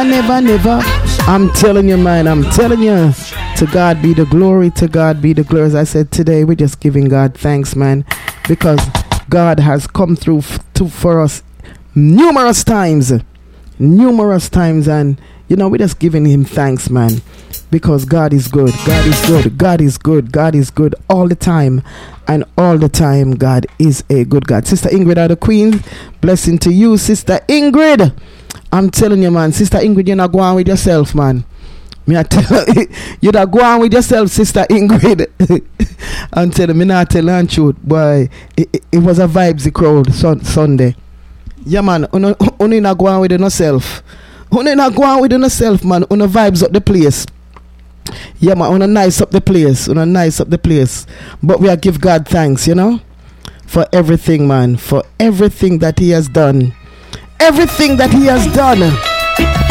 never, never. I'm telling you, man, I'm telling you. To God be the glory, to God be the glory. As I said today, we're just giving God thanks, man, because God has come through for us numerous times, and you know, we're just giving him thanks, man, because God is good, God is good, God is good, God is good all the time, and all the time God is a good God. Sister Ingrid are the queen. Blessing to you, Sister Ingrid. I'm telling you, man, Sister Ingrid, you're not going with yourself, man. Me I tell you that go on with yourself, Sister Ingrid. I'm telling me not tell you truth, boy. It was a vibesy crowd Sunday. Yeah, man. Only not go on with yourself. Only not go on with yourself, man. On vibes up the place. Yeah, man. On nice up the place. On nice up the place. But we are give God thanks, you know, for everything, man. For everything that He has done. Everything that He has done.